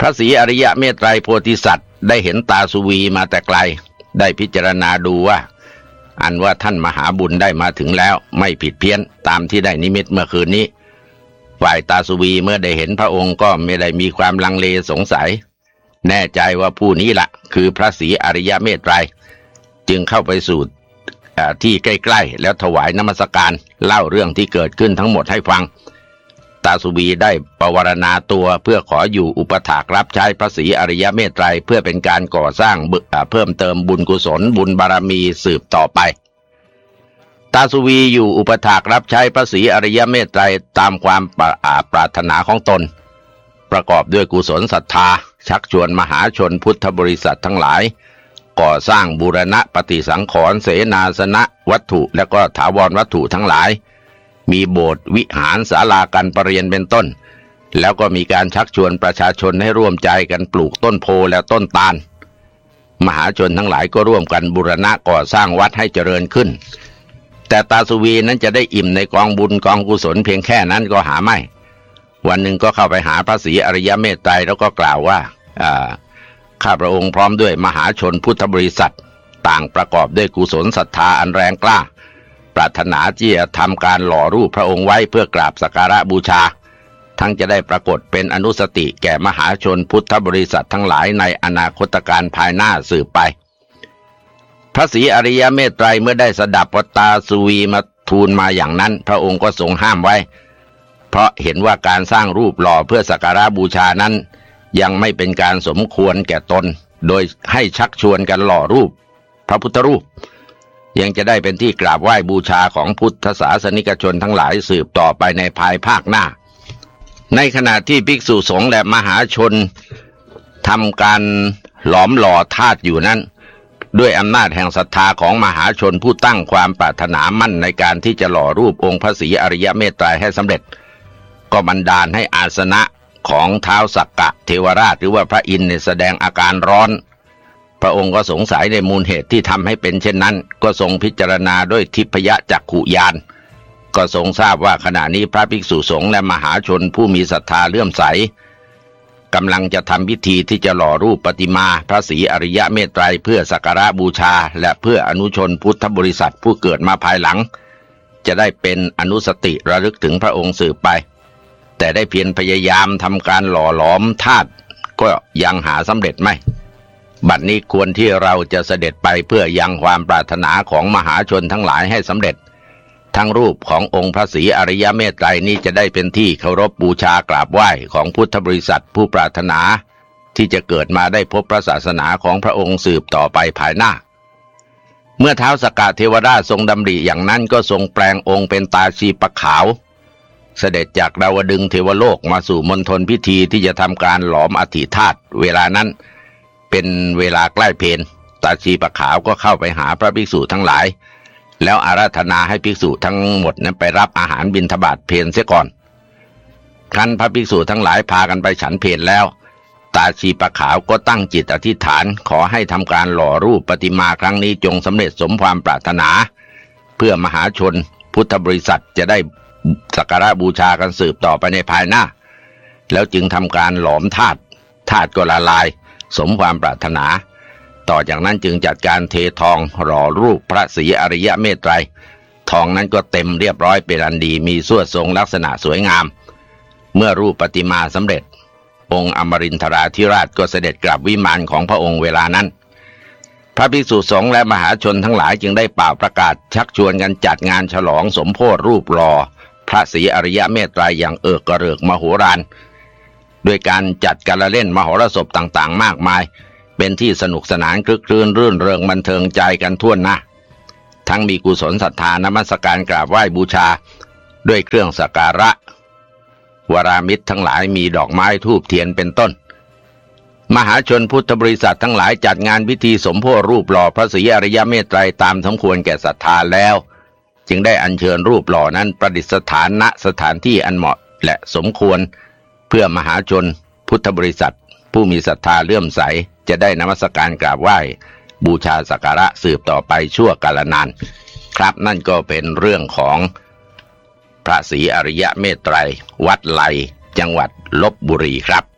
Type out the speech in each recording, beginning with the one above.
ระศรีอริยเมตไตรโพธิสัตว์ได้เห็นตาสุวีมาแต่ไกลได้พิจารณาดูว่าอันว่าท่านมหาบุญได้มาถึงแล้วไม่ผิดเพี้ยนตามที่ได้นิมิตเมื่อคืนนี้ฝ่ายตาสุวีเมื่อได้เห็นพระองค์ก็ไม่ได้มีความลังเลสงสัยแน่ใจว่าผู้นี้ละคือพระศรีอริยเมตไตรจึงเข้าไปสู่ที่ใกล้ๆแล้วถวายนมัสการเล่าเรื่องที่เกิดขึ้นทั้งหมดให้ฟังตาสุวีได้ปวารณาตัวเพื่อขออยู่อุปถากรับใช้พระศรีอริยเมตไตรเพื่อเป็นการก่อสร้างเพิ่มเติมบุญกุศลบุญบารมีสืบต่อไปตาสุวีอยู่อุปถากรับใช้พระศรีอริยเมตไตรตามความปรารถนาของตนประกอบด้วยกุศลศรัทธาชักชวนมหาชนพุทธบริษัททั้งหลายก่อสร้างบูรณะปฏิสังขรณ์เสนาสนะวัตถุและก็ถาวรวัตถุทั้งหลายมีโบสถ์วิหารศาลาการประเรียนเป็นต้นแล้วก็มีการชักชวนประชาชนให้ร่วมใจกันปลูกต้นโพและต้นตาลมหาชนทั้งหลายก็ร่วมกันบูรณะก่อสร้างวัดให้เจริญขึ้นแต่ตาสุวีนั้นจะได้อิ่มในกองบุญกองกุศลเพียงแค่นั้นก็หาไม่วันหนึ่งก็เข้าไปหาพระศรีอริยเมตไตรแล้วก็กล่าวว่าข้าพระองค์พร้อมด้วยมหาชนพุทธบริษัทต่างประกอบด้วยกุศลศรัทธาอันแรงกล้าปรารถนาที่จะทำการหล่อรูปพระองค์ไว้เพื่อกราบสักการะบูชาทั้งจะได้ปรากฏเป็นอนุสติแก่มหาชนพุทธบริษัททั้งหลายในอนาคตการภายหน้าสืบไปพระศรีอริยเมตไตรเมื่อได้สดับตาสุวีมาทูลมาอย่างนั้นพระองค์ก็ทรงห้ามไว้เพราะเห็นว่าการสร้างรูปหล่อเพื่อสักการะบูชานั้นยังไม่เป็นการสมควรแก่ตนโดยให้ชักชวนกันหล่อรูปพระพุทธรูปยังจะได้เป็นที่กราบไหว้บูชาของพุทธศาสนิกชนทั้งหลายสืบต่อไปในภายภาคหน้าในขณะที่ภิกษุสงฆ์และมหาชนทำการหลอมหล่อธาตุอยู่นั้นด้วยอำนาจแห่งศรัทธาของมหาชนผู้ตั้งความปรารถนามั่นในการที่จะหล่อรูปองค์พระศรีอริยเมตไตรให้สำเร็จก็บันดาลให้อาสนะของท้าวสักกะเทวราชหรือว่าพระอินทร์แสดงอาการร้อนพระองค์ก็สงสัยในมูลเหตุที่ทำให้เป็นเช่นนั้นก็ทรงพิจารณาด้วยทิพยจักขุญาณก็ทรงทราบว่าขณะนี้พระภิกษุสงฆ์และมหาชนผู้มีศรัทธาเลื่อมใสกำลังจะทำพิธีที่จะหล่อรูปปฏิมาพระศรีอริยเมตไตรเพื่อสักการะบูชาและเพื่ออนุชนพุทธบริษัทผู้เกิดมาภายหลังจะได้เป็นอนุสติระลึกถึงพระองค์สืบไปแต่ได้เพียรพยายามทำการหล่อหลอมธาตุก็ยังหาสำเร็จไม่บัดนี้ควรที่เราจะเสด็จไปเพื่อยังความปรารถนาของมหาชนทั้งหลายให้สำเร็จทั้งรูปขององค์พระศรีอริยเมตไตรนี้จะได้เป็นที่เคารพบูชากราบไหว้ของพุทธบริษัทผู้ปรารถนาที่จะเกิดมาได้พบพระศาสนาของพระองค์สืบต่อไปภายหน้าเมื่อท้าวสักกะเทวราชทรงดำริอย่างนั้นก็ทรงแปลงองค์เป็นตาชีปะขาวเสด็จจากดาวดึงส์เทวโลกมาสู่มณฑลพิธีที่จะทำการหลอมอธิธาตุเวลานั้นเป็นเวลาใกล้เพลตาชีปะขาวก็เข้าไปหาพระภิกษุทั้งหลายแล้วอาราธนาให้ภิกษุทั้งหมดนั้นไปรับอาหารบิณฑบาตเพลเสียก่อนครั้นพระภิกษุทั้งหลายพากันไปฉันเพลแล้วตาชีปะขาวก็ตั้งจิตอธิษฐานขอให้ทำการหล่อรูปปฏิมาครั้งนี้จงสำเร็จสมความปรารถนาเพื่อมหาชนพุทธบริษัทจะได้สักการะบูชากันสืบต่อไปในภายหน้าแล้วจึงทำการหลอมธาตุก็ละลายสมความปรารถนาต่อจากนั้นจึงจัดการเททองหล่อรูปพระศรีอริยเมตไตรทองนั้นก็เต็มเรียบร้อยเป็นอันดีมีสวดทรงลักษณะสวยงามเมื่อรูปปฏิมาสำเร็จองค์อมรินทราธิราชก็เสด็จกลับวิมานของพระองค์เวลานั้นพระภิกษุสงฆ์และมหาชนทั้งหลายจึงได้เป่าประกาศชักชวนกันจัดงานฉลองสมโภชรูปหล่อพระศรีอริยเมตไตรอย่างเอิกกระเริกมโหฬารด้วยการจัดการละเล่นมโหรสพต่างๆมากมายเป็นที่สนุกสนานคลึกครื้นรื่นเริงบันเทิงใจกันทั่วหน้าทั้งมีกุศลศรัทธานมัสการกราบไหว้บูชาด้วยเครื่องสักการะวรามิตรทั้งหลายมีดอกไม้ธูปเทียนเป็นต้นมหาชนพุทธบริษัททั้งหลายจัดงานพิธีสมโภชรูปหล่อพระศรีอริยเมตไตรตามสมควรแก่ศรัทธาแล้วจึงได้อัญเชิญรูปหล่อนั้นประดิษฐานณสถานที่อันเหมาะและสมควรเพื่อมหาชนพุทธบริษัทผู้มีศรัทธาเลื่อมใสจะได้นมัสการกราบไหว้บูชาสักการะสืบต่อไปชั่วกาลนานครับนั่นก็เป็นเรื่องของพระศรีอริยเมตไตรวัดไลจังหวัดลพบุรีครับ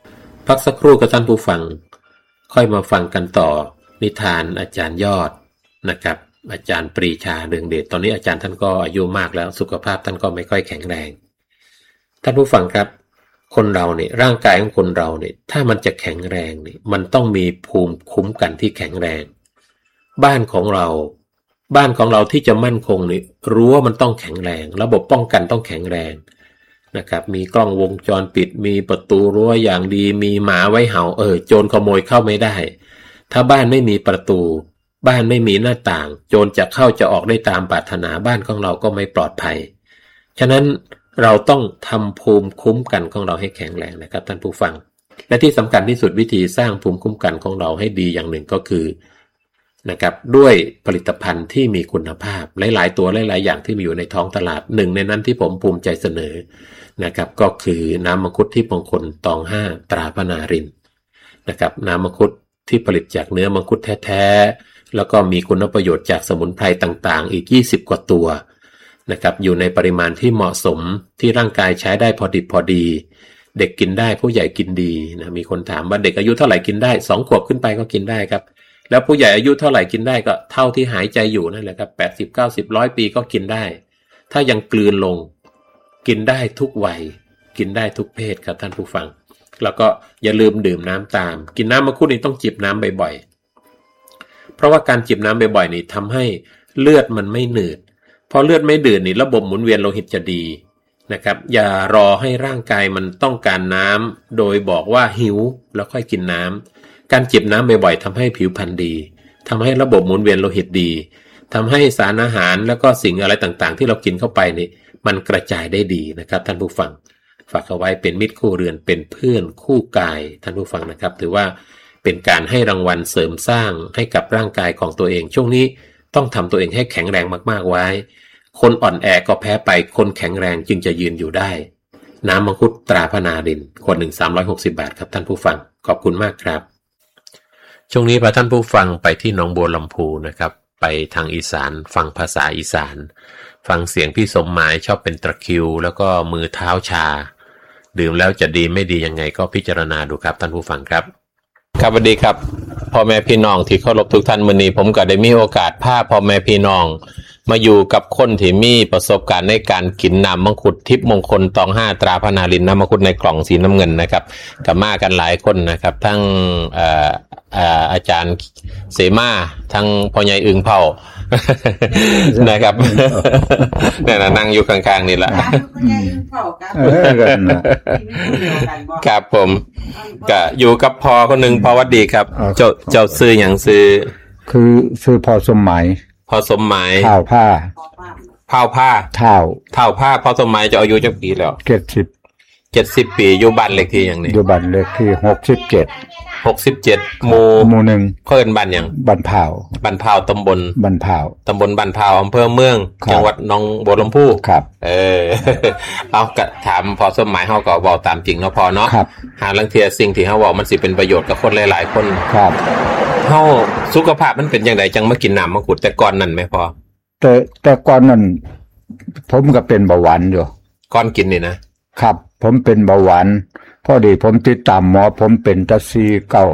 พักสักครู่กับท่านผู้ฟังค่อยมาฟังกันต่อนิทานอาจารย์ยอดนะครับอาจารย์ปรีชาเรืองเดชตอนนี้อาจารย์ท่านก็อายุมากแล้วสุขภาพท่านก็ไม่ค่อยแข็งแรงท่านผู้ฟังครับคนเราเนี่ยร่างกายของคนเราเนี่ยถ้ามันจะแข็งแรงเนี่ยมันต้องมีภูมิคุ้มกันที่แข็งแรงบ้านของเราที่จะมั่นคงนี่รั้วมันต้องแข็งแรงระบบป้องกันต้องแข็งแรงนะครับมีกล้องวงจรปิดมีประตูรั้วอย่างดีมีหมาไว้เห่าโจรขโมยเข้าไม่ได้ถ้าบ้านไม่มีประตูบ้านไม่มีหน้าต่างโจรจะเข้าจะออกได้ตามปรารถนาบ้านของเราก็ไม่ปลอดภัยฉะนั้นเราต้องทำภูมิคุ้มกันของเราให้แข็งแรงนะครับท่านผู้ฟังและที่สำคัญที่สุดวิธีสร้างภูมิคุ้มกันของเราให้ดีอย่างหนึ่งก็คือนะครับด้วยผลิตภัณฑ์ที่มีคุณภาพหลายๆตัวหลายๆอย่างที่มีอยู่ในท้องตลาดหนึ่งในนั้นที่ผมภูมิใจเสนอนะครับก็คือน้ำมังคุดทิพย์มงคลตอง5ตราพนารินนะครับน้ำมังคุดที่ผลิตจากเนื้อมังคุดแท้ๆแล้วก็มีคุณประโยชน์จากสมุนไพรต่างๆอีก20กว่าตัวนะครับอยู่ในปริมาณที่เหมาะสมที่ร่างกายใช้ได้พอดิบพอดีเด็กกินได้ผู้ใหญ่กินดีนะมีคนถามว่าเด็กอายุเท่าไหร่กินได้2 ขวบขึ้นไปก็กินได้ครับแล้วผู้ใหญ่อายุเท่าไหร่กินได้ก็เท่าที่หายใจอยู่นั่นแหละครับ80 90 100 ปีก็กินได้ถ้ายังกลืนลงกินได้ทุกวัยกินได้ทุกเพศครับท่านผู้ฟังแล้วก็อย่าลืมดื่มน้ำตามกินน้ำมังคุดนี่ต้องจิบน้ำบ่อยๆเพราะว่าการจิบน้ำบ่อยๆนี่ทำให้เลือดมันไม่หนืดพอเลือดไม่หนืดนี่ระบบหมุนเวียนโลหิตจะดีนะครับอย่ารอให้ร่างกายมันต้องการน้ำโดยบอกว่าหิวแล้วค่อยกินน้ำการจิบน้ำบ่อยๆทำให้ผิวพรรณดีทำให้ระบบหมุนเวียนโลหิตดีทำให้สารอาหารแล้วก็สิ่งอะไรต่างๆที่เรากินเข้าไปนี่มันกระจายได้ดีนะครับท่านผู้ฟังฝากเอาไว้เป็นมิตรคู่เรือนเป็นเพื่อนคู่กายท่านผู้ฟังนะครับถือว่าเป็นการให้รางวัลเสริมสร้างให้กับร่างกายของตัวเองช่วงนี้ต้องทำตัวเองให้แข็งแรงมากๆไว้คนอ่อนแอก็แพ้ไปคนแข็งแรงจึงจะยืนอยู่ได้น้ำมังคุดตราพนารินขวด1 360 บาทครับท่านผู้ฟังขอบคุณมากครับช่วงนี้พาท่านผู้ฟังไปที่หนองบัวลำพูนะครับไปทางอีสานฟังภาษาอีสานฟังเสียงพี่สมหมายชอบเป็นตะคริวแล้วก็มือเท้าชาดื่มแล้วจะดีไม่ดียังไงก็พิจารณาดูครับท่านผู้ฟังครับครับสวัสดีครับพ่อแม่พี่น้องที่เคารพทุกท่านมื้อนี้ผมก็ได้มีโอกาสพาพ่อแม่พี่น้องมาอยู่กับคนที่มีประสบการณ์ในการกินน้ำมังคุดทิพย์มงคลตอง5ตราพนารินน้ำมังคุดในกล่องสีน้ำเงินนะครับกับมากันหลายคนนะครับทั้งอาจารย์เสมาทั้งพ่อใหญ่อึ่งเผา นะครับเนี่ยนั่งอยู่ข้างๆนี่แหละครับผมก็อยู่กับพ่อคนหนึ่งพ่อวัดดีครับเจ้าซื้ออย่างซื้อพ่อสมหมายพ่อสมหมายเท้าผ้าเท้าผ้าพ่อสมหมายจะอายุจักปีแล้ว70 ปีอยู่บ้านเลขที่อย่างนี้อยู่บ้านเลขที่67หมู่1เพิ่นบ้านหยังบ้านพาวตำบลบ้านพาวอำเภอเมืองจังหวัดหนองบัวลำพูครับเอาก็ถามพอสมหมายเฮาก็เว้าตามจริงเนาะพอเนาะหาลางเที่ยสิ่งที่เฮาเว้ามันสิเป็นประโยชน์กับคนหลายๆคนครับเฮาสุขภาพมันเป็นจังไดจังมากินน้ำมังคุดแต่ก่อนนั้นแม่พอแต่ก่อนนั้นผมก็เป็นเบาหวานอยู่ก่อนกินนี่นะครับผมเป็นเบาหวานพอดีผมติดตามหมอผมเป็นตะ49ก็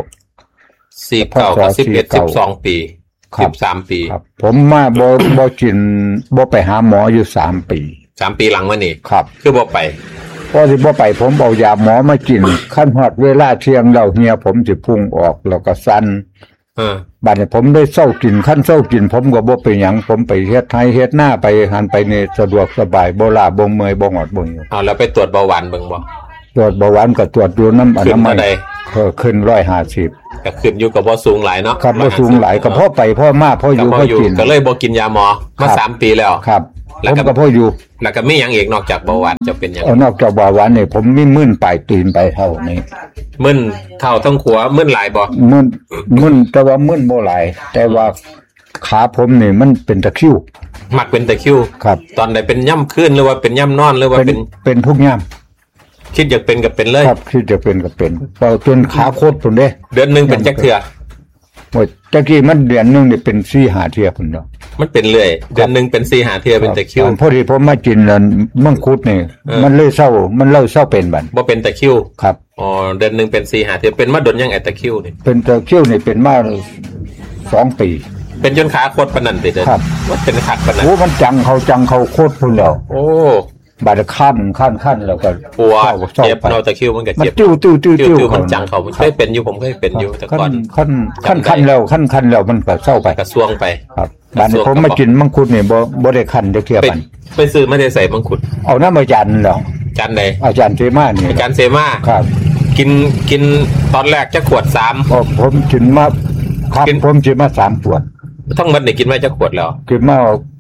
11 12 ปี13 ปีครับผมมาบ่กินบ่ไปหาหมออยู่3 ปี3 ปีหลังมานี่ครับคือบ่ไปพอสิบ่ไปผมเอายาหมอมากินคั่นฮอดเวลาเที่ยงแล้วเหี่ยผมสิพุ่งออกแล้วก็สั่นบัดนี้ผมได้เศร้ากินคั่นเศร้ากินผมก็บ่เป็นหยังผมไปเฮ็ดไร่เฮ็ดนาไปหันไปนี่สะดวกสบายบ่ล้าบ่เมื่อยบ่งอดบ่หิวแล้วไปตรวจเบาหวานเบิ่งบ่ตรวจเบาหวานก็ตรวจอยู่น้ำอนามัยขึ้น150ก็ขึ้นอยู่กับบ่สูงหลายเนาะครับบ่สูงหลายก็พอไปพอมาพออยู่พอกินก็เลยบ่กินยาหมอมา3 ปีแล้วครับแล้วก็พออยู่แล้วก็มีหยังอีกนอกจากเบาหวานจะเป็นหยังนอกจากเบาหวานนี่ผมมีมึนปลายตีนไปเท่านี้มึนเท่าทั้งหัวมึนหลายบ่มึนแต่ว่ามึนบ่หลายแต่ว่าขาผมนี่มันเป็นตะคริวมักเป็นตะคริวครับตอนใดเป็นย่ำคืนหรือว่าเป็นย่ำนอนหรือว่าเป็นทุกย่ำคิดอยากเป็นก็เป็นเลยครับคิดจะเป็นก็เป็นพอจนขาโคตรพุ่นเด้เดือนนึงเป็นจักเทื่อโอ้ยตะกี้มันเดือนนึงนี่เป็น4-5เที่ยพุ่นเนาะมันเป็นเรื่อยเดือนนึงเป็น4-5เที่ยเป็นตะคริวพอดีผมมากินแล้วมังคุดนี่มันเลยเศร้าเป็นบัดบ่เป็นตะคริวครับอ๋อเดือนนึงเป็น4-5เที่ยเป็นมาดนยังไอ้ตะคริวนี่เป็นตะคริวนี่เป็นมา2 ปีเป็นจนขาโคตรปานนั้นติเด้อว่าเป็นคักปานนั้นโอ้มันจังเขาโคตรพุ่นแล้วโอ้บาดคันแล้วก็ปวดเจ็บเนาะตะคริวมันก็เจ็บติ้วมันจังเขาเคยเป็นอยู่ผมเคยเป็นอยู่แต่ก่อนคันแล้วมันก็เศร้าไปกระซวงไปครับบัดนี้ผมมากินมังคุดนี่บ่ได้คันจักเที่ยบัดไปซื้อมาได้ใส่มังคุดเอาน้ำอาจารย์แล้วอาจารย์ใดอาจารย์เสมานี่อาจารย์เสมาครับกินตอนแรกจะขวด3 ผมกินมาครับผมกินมา3ขวดทั้งหมดนี่กินมาจะขวดแล้วกินมา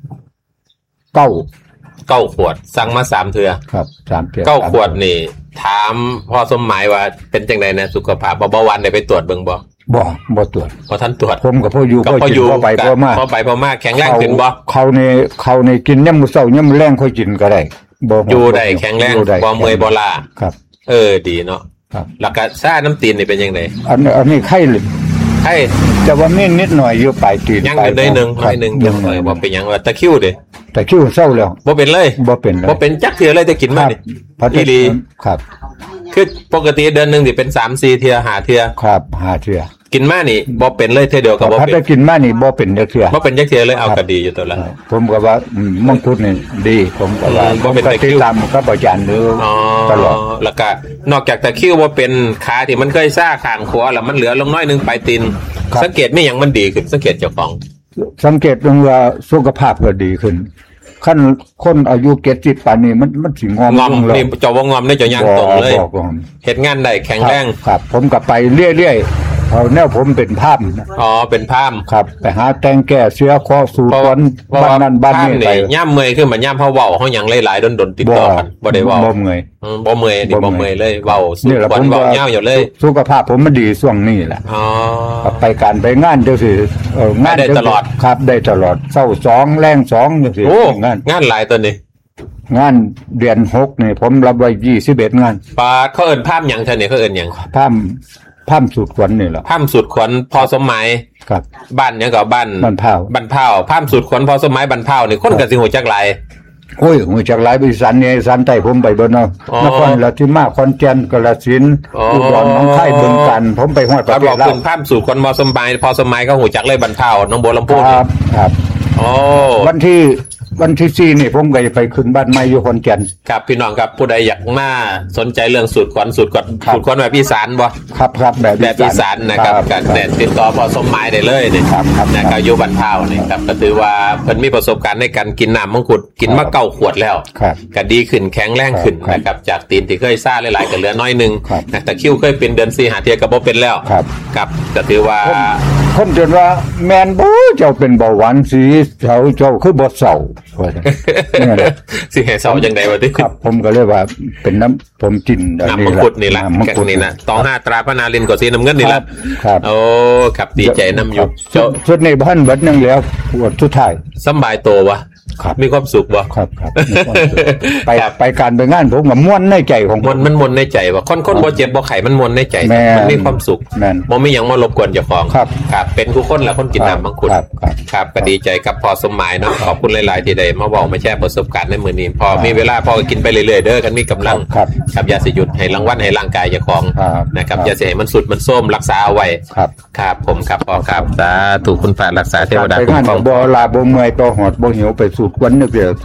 9 ขวดสั่งมา3เทื่อครับ3เทื่อ 9ขวดนี่ถามพ่อสมหมายว่าเป็นจังได๋นะสุขภาพเบาหวานได้ไปตรวจเบิ่งบ่ตรวจบ่ทันตรวจผมก็พออยู่พอไปพอมาแข็งแรงขึ้นบ่เขานี่กินยามมื้อเช้ายามมื้อแลงค่อยกินก็ได้บ่อยู่ได้แข็งแรงบ่เมื่อยบ่ล้าครับดีเนาะครับแล้วก็ซ่าน้ำตีนนี่เป็นจังได๋อันนี้ไข้เลยแต่ว่ามีนิดหน่อยอยู่ปลายตีนยังได้นึงยังหน่อยบ่เป็นหยังว่าตะคริวเด้ตะคริวเศร้าแล้วบ่เป็นเลยบ่เป็นจักเทื่อเลยแต่กินมานี่อีหลีครับคือปกติเดือนนึงนี่เป็น 3-4 เทื่อ5เทื่อครับ5เทื่อกินมานี่บ่เป็นเลยเทื่อเดียวก็บ่เป็นถ้ากินมานี่บ่เป็นจักเทื่อบ่เป็นจักเทื่อเลยเอาก็ดีอยู่ตัวละผมก็ว่ามังคุดนี่ดีผมก็ว่าบ่เป็นตะคริวตามกับอาจารย์ตลอดแล้วก็นอกจากตะคริวบ่เป็นขาที่มันเคยซ่าข้างขวาแล้วมันเหลือลงน้อยนึงปลายตีนสังเกตมีหยังมันดีขึ้นสังเกตเจ้าของสังเกตว่าสุขภาพก็ดีขึ้นขั้นคนอายุ70ป่านนี้มันสิงอมนี่เจ้าบ่งอมได้เจ้าย่างตรงเลยเฮ็ดงานได้แข็งแรงครับผมก็ไปเรื่อยๆเอาแนวผมเป็นภาพเป็นภาพครับไปหาแต่งแก้เสื้อคอสูทวันบ้านนั้นบ้านนี้ไปย่ามเมื่อยคือมันย่ามเฮาเว้าเฮาหยังหลายๆดนติดต่อกันบ่ได้เว้าบ่เมื่อยบ่เมื่อยเลยเว้าสุดวันเว้ายาวอยู่เลยสุขภาพผมมันดีช่วงนี้แหละไปการไปงานจังซี่งานได้ตลอดครับได้ตลอดเช้า2แลง2จังซี่งานหลายตัวนี้งานเดือน6นี่ผมรับไว้21งานปาดเขาเอิ้นภาพหยังซั่นนี่เขาเอิ้นหยังภาพสุดขวัญนี่แหละภาพสุดขวัญพอสมหมายครับบ้านหยังก็บ้านเผาภาพสุดขวัญพอสมหมายบ้านเผานี่คนก็สิฮู้จักหลายโอ้ยฮู้จักหลายบริษัทนี่สันใต้ผมไปเบิ่นเนาะนครราชสีมาขอนแก่นกาฬสินธุ์อุดรหนองคายบึงกาฬผมไปฮอดประเทศลาวภาพสุดขวัญพอสมหมายเขาฮู้จักเลยบ้านเผาหนองบัวลำพูครับวันที่4นี่ผมก็ไปขึ้นบ้านใหม่อยู่ขอนแก่นครับพี่น้องครับผู้ใดอยากมาสนใจเรื่องสูตรขวัญแบบอีสานบ่ครับแบบอีสานนะครับการติดต่อพอสมหมายได้เลยนี่นะครับอยู่บ้านเผานี่ครับก็ถือว่าเพิ่นมีประสบการณ์ในการกินน้ำมังคุดกินมา9ขวดแล้วก็ดีขึ้นแข็งแรงขึ้นนะครับจากตีนที่เคยซ่าหลายๆก็เหลือน้อยนึงแต่คิ้วเคยเป็นเดือน4-5เที่ยก็บ่เป็นแล้วครับก็ถือว่าคนจนว่าแม่นบ่เจ้าเป็นเบาหวานสิเจ้าคือบ่เศร้าสิให้เศร้าจังได๋วะติครับผมก็เลยว่าเป็นน้ำผมกินน้ำมังคุดนี่ล่ะแค่นี้นะตอง5ตราพระนารินก็สีน้ำเงินนี่ล่ะครับโอ้ครับดีใจนำอยู่สุดในบ้านเบิดนึงแล้วปวดสุดท้ายสบายตัววะมีความสุขบ่ครับไปการไปงานผมก็ม่วนในใจของมันม่วนในใจว่าคนบ่เจ็บบ่ไข้มันม่วนในใจมันมีความสุขบ่มีหยังมารบกวนเจ้าของครับเป็นทุกคนแหละคนกินน้ำมังคุดครับก็ดีใจกับพอสมหมายเนาะขอบคุณหลายๆที่ได้มาบอกมาแชร์ประสบการณ์ในมื้อนี้พอมีเวลาพอก็กินไปเรื่อยๆเด้อกันมีกำลังครับอย่าสิหยุดให้รางวัลให้ร่างกายเจ้าของนะครับอย่าสิให้มันสุดมันส้มรักษาเอาไว้ครับผมครับพอครับสาธุคุณฟ้ารักษาเทวดาคุ้มครองบ่ลาบ่เมื่อยบ่หอดบ่หิวไปสูดควันนึกเดียว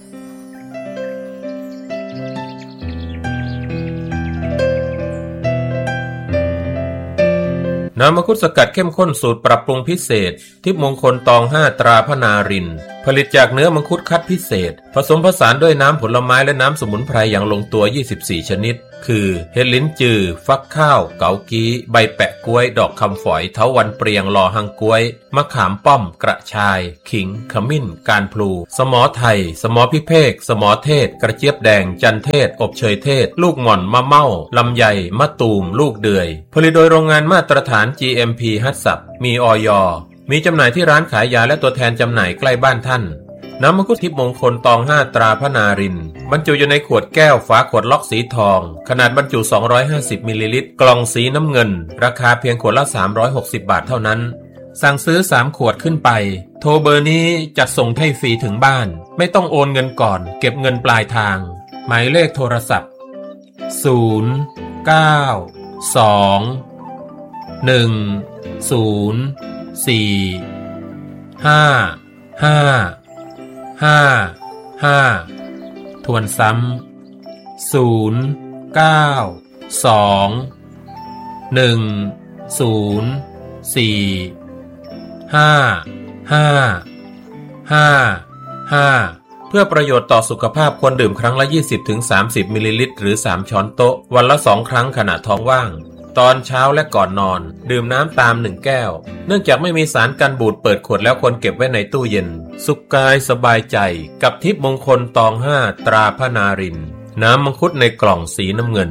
น้ำมังคุดสกัดเข้มข้นสูตรปรับปรุงพิเศษทิพย์มงคลตอง5ตราพระนารินผลิตจากเนื้อมังคุดคัดพิเศษผสมผสานด้วยน้ำผลไม้และน้ำสมุนไพรอย่างลงตัว24ชนิดคือเห็ดลิ้นจือฟักข้าวเกากี้ใบแปะกล้วยดอกคำฝอยเถาวัลย์เปรียงลอหังกล้วยมะขามป้อมกระชายขิงขมิ้นการพลูสมอไทยสมอพิเภกสมอเทศกระเจี๊ยบแดงจันเทศอบเชยเทศลูกหม่อนมะเม่าลำไยมะตูมลูกเดือยผลิตโดยโรงงานมาตรฐาน GMP ฮัตสับมีอย.มีจำหน่ายที่ร้านขายยาและตัวแทนจำหน่ายใกล้บ้านท่านน้ำมังคุดทิพย์มงคลตอง5ตราพระนารินบรรจุอยู่ในขวดแก้วฝาขวดล็อกสีทองขนาดบรรจุ250มิลลิลิตรกล่องสีน้ำเงินราคาเพียงขวดละ360บาทเท่านั้นสั่งซื้อ3 ขวดขึ้นไปโทรเบอร์นี้จัดส่งให้ฟรีถึงบ้านไม่ต้องโอนเงินก่อนเก็บเงินปลายทางหมายเลขโทรศัพท์092-104-5555ทวนซ้ำ092-104-5555เพื่อประโยชน์ต่อสุขภาพควรดื่มครั้งละ 20-30 มิลลิลิตรหรือ3 ช้อนโต๊ะวันละ2 ครั้งขณะท้องว่างตอนเช้าและก่อนนอนดื่มน้ำตาม1 แก้วเนื่องจากไม่มีสารกันบูดเปิดขวดแล้วควรเก็บไว้ในตู้เย็นสุขกายสบายใจกับทิพย์มงคลตอง5ตราพระนารินทร์น้ำมังคุดในกล่องสีน้ำเงิน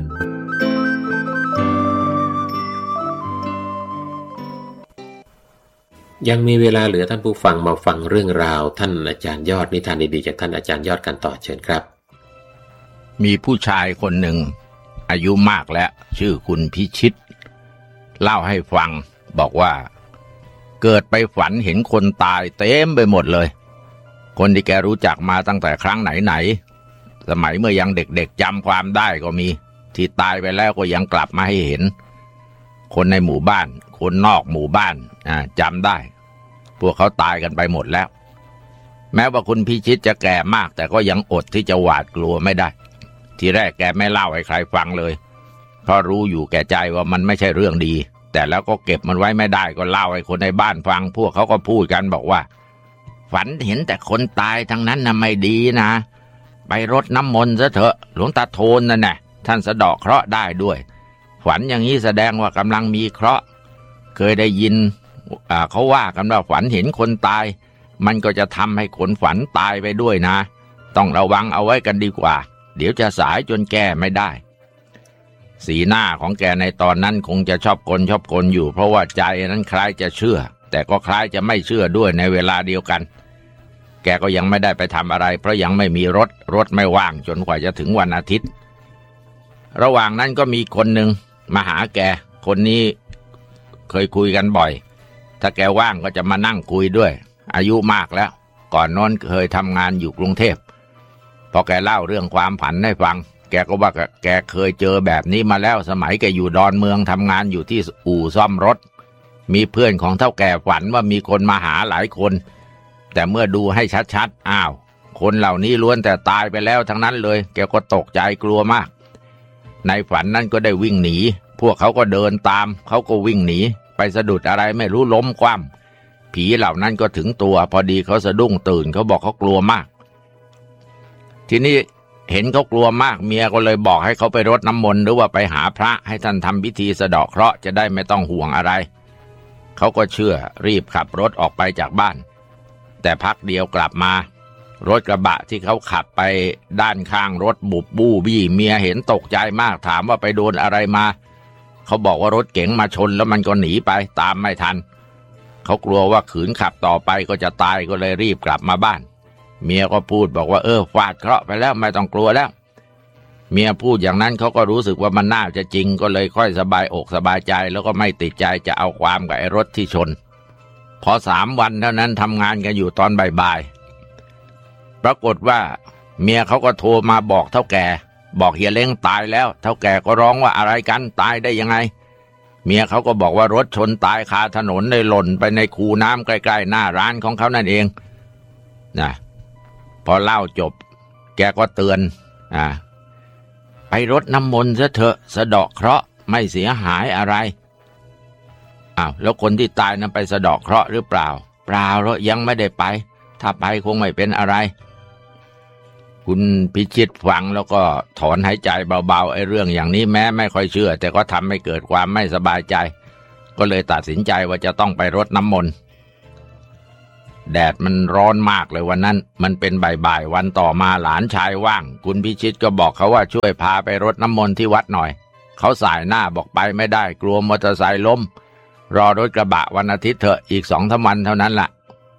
ยังมีเวลาเหลือท่านผู้ฟังมาฟังเรื่องราวท่านอาจารย์ยอดนิทานดีๆจากท่านอาจารย์ยอดกันต่อเชิญครับมีผู้ชายคนหนึ่งอายุมากแล้วชื่อคุณพิชิตเล่าให้ฟังบอกว่าเกิดไปฝันเห็นคนตายเต็มไปหมดเลยคนที่แกรู้จักมาตั้งแต่ครั้งไหนสมัยเมื่อยังเด็กๆจำความได้ก็มีที่ตายไปแล้วก็ยังกลับมาให้เห็นคนในหมู่บ้านคนนอกหมู่บ้านจำได้พวกเขาตายกันไปหมดแล้วแม้ว่าคุณพิชิตจะแก่มากแต่ก็ยังอดที่จะหวาดกลัวไม่ได้ทีแรกแกไม่เล่าให้ใครฟังเลยเพราะรู้อยู่แก่ใจว่ามันไม่ใช่เรื่องดีแต่แล้วก็เก็บมันไว้ไม่ได้ก็เล่าให้คนในบ้านฟังพวกเขาก็พูดกันบอกว่าฝันเห็นแต่คนตายทั้งนั้นน่ะไม่ดีนะไปรดน้ำมนต์ซะเถอะหลวงตาโทนนั่นแหละท่านสะเดาะเคราะห์ได้ด้วยฝันอย่างนี้แสดงว่ากำลังมีเคราะห์เคยได้ยินเขาว่ากันว่าฝันเห็นคนตายมันก็จะทำให้คนฝันตายไปด้วยนะต้องระวังเอาไว้กันดีกว่าเดี๋ยวจะสายจนแก้ไม่ได้สีหน้าของแกในตอนนั้นคงจะชอบกลอยู่เพราะว่าใจนั้นคล้ายจะเชื่อแต่ก็คล้ายจะไม่เชื่อด้วยในเวลาเดียวกันแกก็ยังไม่ได้ไปทำอะไรเพราะยังไม่มีรถไม่ว่างจนกว่าจะถึงวันอาทิตย์ระหว่างนั้นก็มีคนหนึ่งมาหาแกคนนี้เคยคุยกันบ่อยถ้าแกว่างก็จะมานั่งคุยด้วยอายุมากแล้วก่อนนอนเคยทำงานอยู่กรุงเทพพอแกเล่าเรื่องความฝันให้ฟังแกก็ว่าแกเคยเจอแบบนี้มาแล้วสมัยแกอยู่ดอนเมืองทำงานอยู่ที่อู่ซ่อมรถมีเพื่อนของเฒ่าแก่ฝันว่ามีคนมาหาหลายคนแต่เมื่อดูให้ชัดๆอ้าวคนเหล่านี้ล้วนแต่ตายไปแล้วทั้งนั้นเลยแกก็ตกใจกลัวมากในฝันนั้นก็ได้วิ่งหนีพวกเขาก็เดินตามเขาก็วิ่งหนีไปสะดุดอะไรไม่รู้ล้มคว่ำผีเหล่านั้นก็ถึงตัวพอดีเขาสะดุ้งตื่นเขาบอกเขากลัวมากทีนี้เห็นเขากลัวมากเมียก็เลยบอกให้เขาไปรดน้ำมนต์หรือว่าไปหาพระให้ท่านทำพิธีสะเดาะเคราะห์จะได้ไม่ต้องห่วงอะไรเขาก็เชื่อรีบขับรถออกไปจากบ้านแต่พักเดียวกลับมารถกระบะที่เขาขับไปด้านข้างรถบุบบู้บี้เมียเห็นตกใจมากถามว่าไปโดนอะไรมาเขาบอกว่ารถเก๋งมาชนแล้วมันก็หนีไปตามไม่ทันเขากลัวว่าขืนขับต่อไปก็จะตายก็เลยรีบกลับมาบ้านเมียก็พูดบอกว่าฟาดเคราะห์ไปแล้วไม่ต้องกลัวแล้วเมียพูดอย่างนั้นเขาก็รู้สึกว่ามันน่าจะจริงก็เลยค่อยสบายอกสบายใจแล้วก็ไม่ติดใจจะเอาความกับไอ้รถที่ชนพอ3 วันเท่านั้นทำงานกันอยู่ตอนบ่ายๆปรากฏว่าเมียเขาก็โทรมาบอกเฒ่าแก่บอกเฮียเล้งตายแล้วเฒ่าแก่ก็ร้องว่าอะไรกันตายได้ยังไงเมียเขาก็บอกว่ารถชนตายคาถนนได้หล่นไปในคูน้ำใกล้ๆหน้าร้านของเขานั่นเองนะพอเล่าจบแกก็เตือนไปรดน้ำมนต์ซะเถอะสะเดาะเคราะห์ไม่เสียหายอะไรแล้วคนที่ตายนั้นไปสะเดาะเคราะห์หรือเปล่าเปล่าแล้วยังไม่ได้ไปถ้าไปคงไม่เป็นอะไรคุณพิชิตฟังแล้วก็ถอนหายใจเบาๆไอ้เรื่องอย่างนี้แม้ไม่ค่อยเชื่อแต่ก็ทำให้เกิดความไม่สบายใจก็เลยตัดสินใจว่าจะต้องไปรดน้ำมนต์แดดมันร้อนมากเลยวันนั้นมันเป็นบ่ายๆวันต่อมาหลานชายว่างคุณพิชิตก็บอกเขาว่าช่วยพาไปรดน้ำมนต์ที่วัดหน่อยเขาสายหน้าบอกไปไม่ได้กลัวมอเตอร์ไซค์ล้มรอรถกระบะวันอาทิตย์เถอะอีก2-3 วันเท่านั้นล่ะ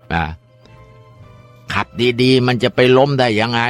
ขับดีๆมันจะไปล้มได้ยังไง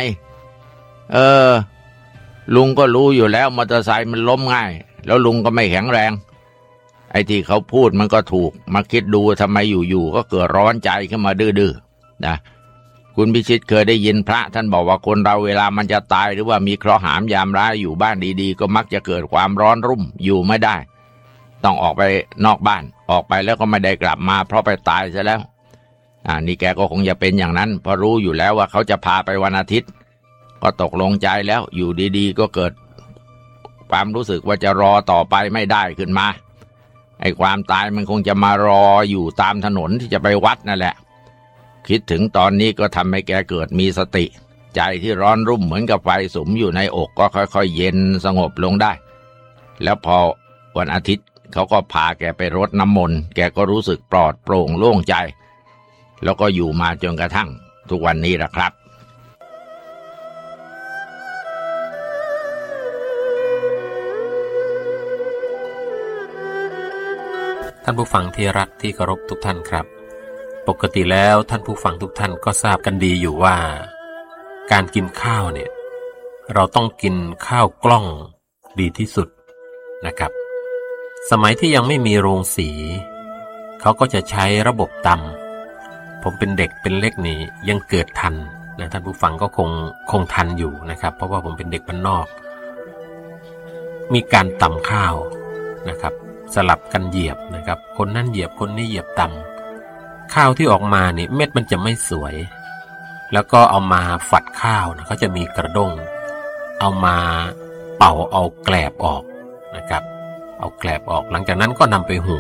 ลุงก็รู้อยู่แล้วมอเตอร์ไซค์มันล้มง่ายแล้วลุงก็ไม่แข็งแรงไอ้ที่เขาพูดมันก็ถูกมาคิดดูทำไมอยู่ๆก็เกิดร้อนใจขึ้นมาดื้อๆนะคุณพิชิตเคยได้ยินพระท่านบอกว่าคนเราเวลามันจะตายหรือว่ามีเคราะห์หามยามร้ายอยู่บ้านดีๆก็มักจะเกิดความร้อนรุ่มอยู่ไม่ได้ต้องออกไปนอกบ้านออกไปแล้วก็ไม่ได้กลับมาเพราะไปตายซะแล้วนี่แกก็คงจะเป็นอย่างนั้นเพราะรู้อยู่แล้วว่าเขาจะพาไปวันอาทิตย์ก็ตกลงใจแล้วอยู่ดีๆก็เกิดความรู้สึกว่าจะรอต่อไปไม่ได้ขึ้นมาไอ้ความตายมันคงจะมารออยู่ตามถนนที่จะไปวัดนั่นแหละคิดถึงตอนนี้ก็ทำให้แกเกิดมีสติใจที่ร้อนรุ่มเหมือนกับไฟสุมอยู่ในอกก็ค่อยๆเย็นสงบลงได้แล้วพอวันอาทิตย์เขาก็พาแกไปรดน้ำมนต์แกก็รู้สึกปลอดโปร่งโล่งใจแล้วก็อยู่มาจนกระทั่งทุกวันนี้ล่ะครับท่านผู้ฟังที่รักที่เคารพทุกท่านครับปกติแล้วท่านผู้ฟังทุกท่านก็ทราบกันดีอยู่ว่าการกินข้าวเนี่ยเราต้องกินข้าวกล้องดีที่สุดนะครับสมัยที่ยังไม่มีโรงสีเขาก็จะใช้ระบบตำผมเป็นเด็กเป็นเล็กนี่ยังเกิดทันนะท่านผู้ฟังก็คงทันอยู่นะครับเพราะว่าผมเป็นเด็กบ้านนอกมีการตำข้าวนะครับสลับกันเหยียบนะครับคนนั่นเหยียบคนนี้เหยียบตำข้าวที่ออกมานี่เม็ดมันจะไม่สวยแล้วก็เอามาฝัดข้าวนะเขาจะมีกระด้งเอามาเป่าเอาแกลบออกนะครับเอาแกลบออกหลังจากนั้นก็นำไปหุง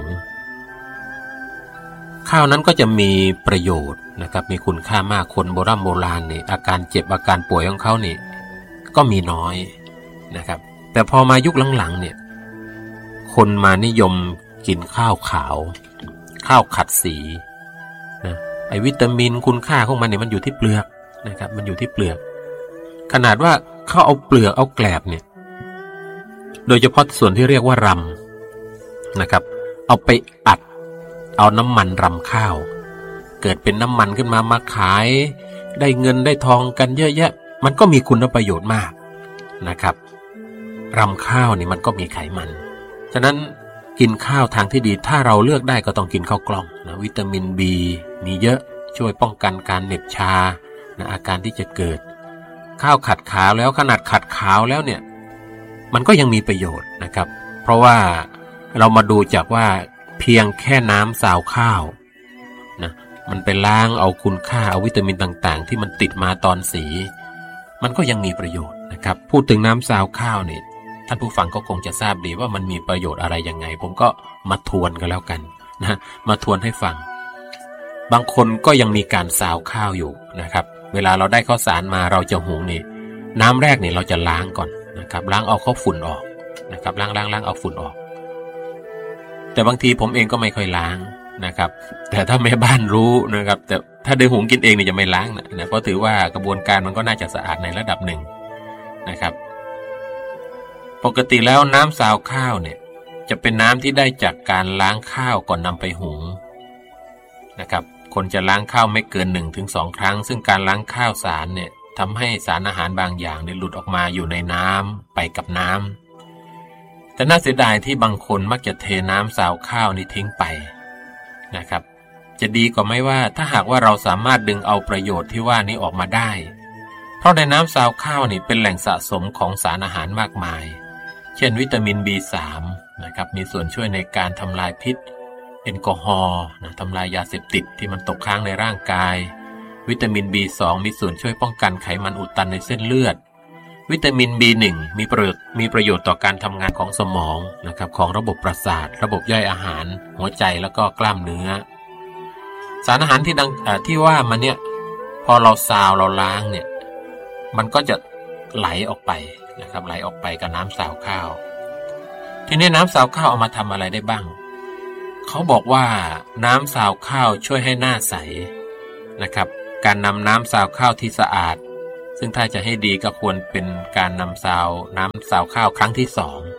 ข้าวนั้นก็จะมีประโยชน์นะครับมีคุณค่ามากคนโบราณนี่อาการเจ็บอาการป่วยของเขานี่ก็มีน้อยนะครับแต่พอมายุคหลังๆเนี่ยคนมานิยมกินข้าวขาวข้าวขัดสีนะไอวิตามินคุณค่าของมันเนี่ยมันอยู่ที่เปลือกนะครับมันอยู่ที่เปลือกขนาดว่าเขาเอาเปลือกเอาแกลบเนี่ยโดยเฉพาะส่วนที่เรียกว่ารำนะครับเอาไปอัดเอาน้ำมันรำข้าวเกิดเป็นน้ำมันขึ้นมาขายได้เงินได้ทองกันเยอะแยะมันก็มีคุณประโยชน์มากนะครับรำข้าวนี่มันก็มีไขมันฉะนั้นกินข้าวทางที่ดีถ้าเราเลือกได้ก็ต้องกินข้าวกล้องนะวิตามิน B มีเยอะช่วยป้องกันการเหน็บชานะอาการที่จะเกิดข้าวขัดขาวแล้วขนาดขัดขาวแล้วเนี่ยมันก็ยังมีประโยชน์นะครับเพราะว่าเรามาดูจากว่าเพียงแค่น้ำซาวข้าวนะมันไปล้างเอาคุณค่าเอาวิตามินต่างๆที่มันติดมาตอนสีมันก็ยังมีประโยชน์นะครับพูดถึงน้ำซาวข้าวเนี่ยท่านผู้ฟังก็คงจะทราบดีว่ามันมีประโยชน์อะไรยังไงผมก็มาทวนกันแล้วกันนะมาทวนให้ฟังบางคนก็ยังมีการซาวข้าวอยู่นะครับเวลาเราได้ข้าวสารมาเราจะหุงนี่น้ำแรกนี่เราจะล้างก่อนนะครับล้างเอาข้าวฝุ่นออกนะครับล้างเอาฝุ่นออกแต่บางทีผมเองก็ไม่ค่อยล้างนะครับแต่ถ้าแม่บ้านรู้นะครับแต่ถ้าได้หุงกินเองนี่จะไม่ล้างนะเพราะถือว่ากระบวนการมันก็น่าจะสะอาดในระดับหนึ่งนะครับปกติแล้วน้ำซาวข้าวเนี่ยจะเป็นน้ำที่ได้จากการล้างข้าวก่อนนำไปหุงนะครับคนจะล้างข้าวไม่เกิน 1-2 ครั้งซึ่งการล้างข้าวสารเนี่ยทำให้สารอาหารบางอย่างเนี่ยหลุดออกมาอยู่ในน้ำไปกับน้ำแต่น่าเสียดายที่บางคนมักจะเทน้ำซาวข้าวนี้ทิ้งไปนะครับจะดีกว่าไหมว่าถ้าหากว่าเราสามารถดึงเอาประโยชน์ที่ว่านี้ออกมาได้เพราะในน้ำซาวข้าวนี่เป็นแหล่งสะสมของสารอาหารมากมายเช่นวิตามิน B3 นะครับมีส่วนช่วยในการทำลายพิษแอลกอฮอล์ทำลายยาเสพติดที่มันตกค้างในร่างกายวิตามิน B2 มีส่วนช่วยป้องกันไขมันอุดตันในเส้นเลือดวิตามิน B1 มีประโยชน์ต่อการทำงานของสมองนะครับของระบบประสาทระบบย่อยอาหารหัวใจแล้วก็กล้ามเนื้อสารอาหารที่ว่ามันเนี่ยพอเราซาวเราล้างเนี่ยมันก็จะไหลออกไปนะครับไหลออกไปกับน้ำซาวข้าวทีนี้น้ำซาวข้าวเอามาทำอะไรได้บ้างเขาบอกว่าน้ำซาวข้าวช่วยให้หน้าใสนะครับการนำน้ำซาวข้าวที่สะอาดซึ่งถ้าจะให้ดีก็ควรเป็นการนำน้ำซาวข้าวครั้งที่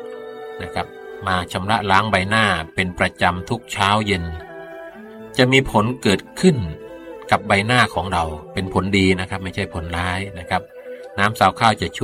2นะครับมาชำระล้างใบหน้าเป็นประจำทุกเช้าเย็นจะมีผลเกิดขึ้นกับใบหน้าของเราเป็นผลดีนะครับไม่ใช่ผลร้ายนะครับน้ำซาวข้าวจะ